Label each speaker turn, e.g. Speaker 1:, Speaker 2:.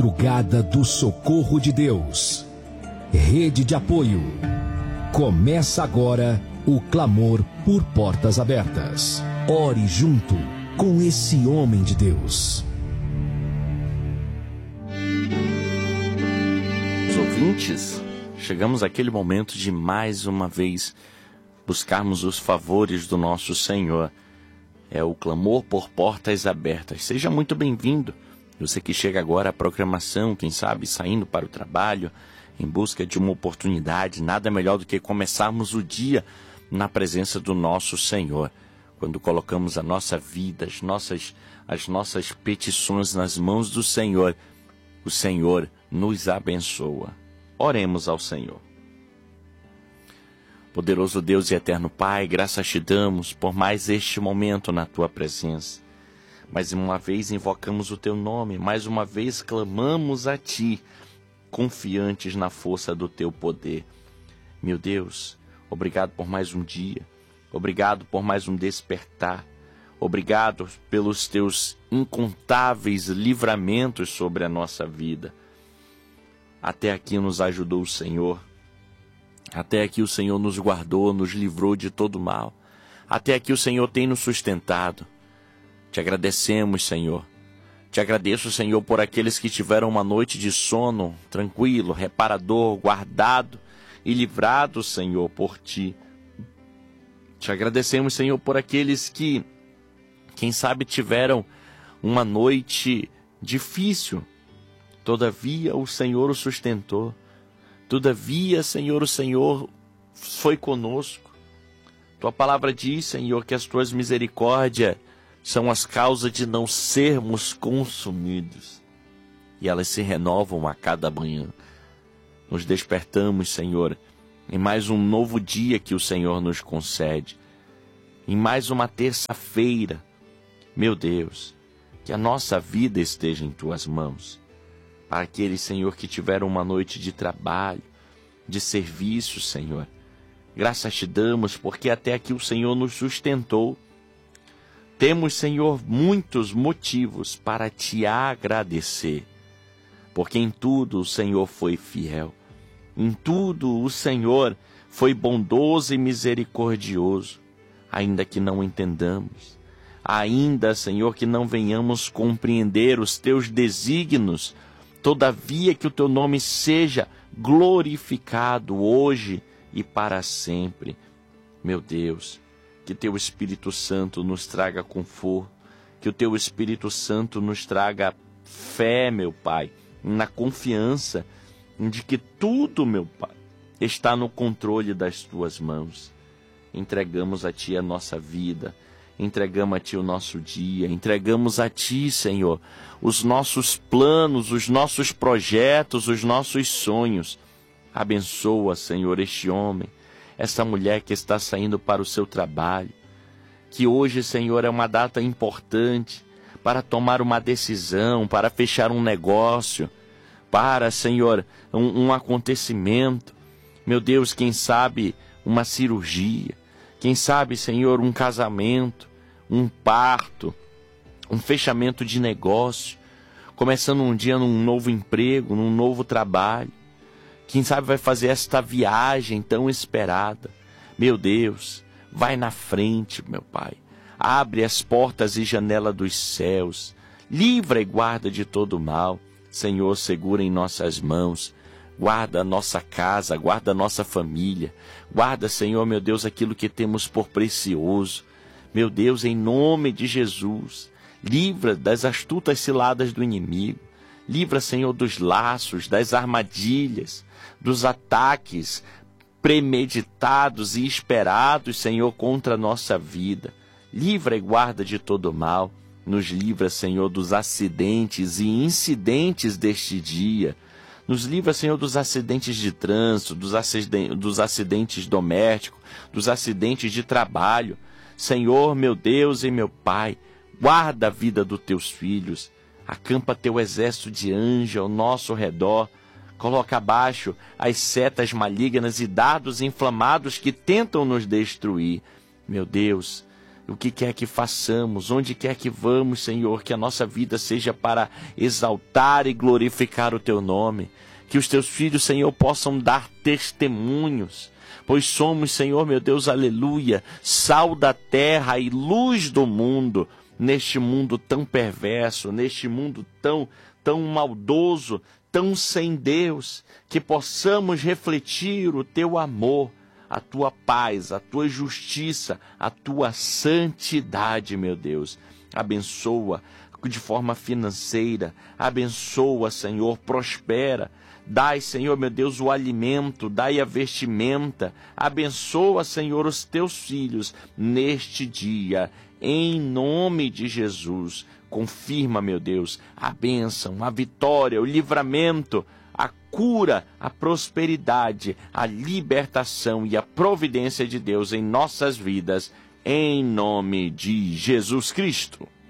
Speaker 1: Madrugada do Socorro de Deus. Rede de apoio. Começa agora o clamor por portas abertas. Ore junto com esse homem de Deus.
Speaker 2: Os ouvintes, chegamos àquele momento de mais uma vez buscarmos os favores do nosso Senhor. É o clamor por portas abertas. Seja muito bem-vindo. Você que chega agora à programação, quem sabe saindo para o trabalho, em busca de uma oportunidade, nada melhor do que começarmos o dia na presença do nosso Senhor. Quando colocamos a nossa vida, as nossas petições nas mãos do Senhor, o Senhor nos abençoa. Oremos ao Senhor. Poderoso Deus e eterno Pai, graças te damos por mais este momento na tua presença. Mais uma vez invocamos o teu nome, mais uma vez clamamos a ti, confiantes na força do teu poder. Meu Deus, obrigado por mais um dia, obrigado por mais um despertar, obrigado pelos teus incontáveis livramentos sobre a nossa vida. Até aqui nos ajudou o Senhor, até aqui o Senhor nos guardou, nos livrou de todo mal, até aqui o Senhor tem nos sustentado. Te agradecemos, Senhor. Te agradeço, Senhor, por aqueles que tiveram uma noite de sono tranquilo, reparador, guardado e livrado, Senhor, por Ti. Te agradecemos, Senhor, por aqueles que, quem sabe, tiveram uma noite difícil. Todavia, o Senhor o sustentou. Todavia, Senhor, o Senhor foi conosco. Tua palavra diz, Senhor, que as Tuas misericórdias são as causas de não sermos consumidos. E elas se renovam a cada manhã. Nos despertamos, Senhor, em mais um novo dia que o Senhor nos concede. Em mais uma terça-feira. Meu Deus, que a nossa vida esteja em Tuas mãos. Para aqueles, Senhor, que tiveram uma noite de trabalho, de serviço, Senhor. Graças te damos, porque até aqui o Senhor nos sustentou. Temos, Senhor, muitos motivos para te agradecer, porque em tudo o Senhor foi fiel, em tudo o Senhor foi bondoso e misericordioso, ainda que não entendamos, ainda, Senhor, que não venhamos compreender os teus desígnios, todavia que o teu nome seja glorificado hoje e para sempre. Meu Deus, que teu Espírito Santo nos traga conforto, que o teu Espírito Santo nos traga fé, meu Pai, na confiança de que tudo, meu Pai, está no controle das tuas mãos. Entregamos a Ti a nossa vida, entregamos a Ti o nosso dia, entregamos a Ti, Senhor, os nossos planos, os nossos projetos, os nossos sonhos. Abençoa, Senhor, este homem, essa mulher que está saindo para o seu trabalho, que hoje, Senhor, é uma data importante para tomar uma decisão, para fechar um negócio, para, Senhor, um acontecimento. Meu Deus, quem sabe uma cirurgia, quem sabe, Senhor, um casamento, um parto, um fechamento de negócio, começando um dia num novo emprego, num novo trabalho. Quem sabe vai fazer esta viagem tão esperada. Meu Deus, vai na frente, meu Pai. Abre as portas e janelas dos céus. Livra e guarda de todo mal. Senhor, segura em nossas mãos. Guarda a nossa casa, guarda a nossa família. Guarda, Senhor, meu Deus, aquilo que temos por precioso. Meu Deus, em nome de Jesus, livra das astutas ciladas do inimigo. Livra, Senhor, dos laços, das armadilhas, dos ataques premeditados e esperados, Senhor, contra a nossa vida. Livra e guarda de todo mal. Nos livra, Senhor, dos acidentes e incidentes deste dia. Nos livra, Senhor, dos acidentes de trânsito, dos acidentes domésticos, dos acidentes de trabalho. Senhor, meu Deus e meu Pai, guarda a vida dos teus filhos. Acampa teu exército de anjos ao nosso redor. Coloca abaixo as setas malignas e dardos inflamados que tentam nos destruir. Meu Deus, o que quer que façamos, onde quer que vamos, Senhor, que a nossa vida seja para exaltar e glorificar o Teu nome. Que os Teus filhos, Senhor, possam dar testemunhos, pois somos, Senhor, meu Deus, aleluia, sal da terra e luz do mundo, neste mundo tão perverso, neste mundo tão maldoso, tão sem Deus, que possamos refletir o Teu amor, a Tua paz, a Tua justiça, a Tua santidade, meu Deus. Abençoa de forma financeira, abençoa, Senhor, prospera. Dai, Senhor, meu Deus, o alimento, dai a vestimenta. Abençoa, Senhor, os Teus filhos neste dia, em nome de Jesus. Confirma, meu Deus, a bênção, a vitória, o livramento, a cura, a prosperidade, a libertação e a providência de Deus em nossas vidas, em nome de Jesus Cristo.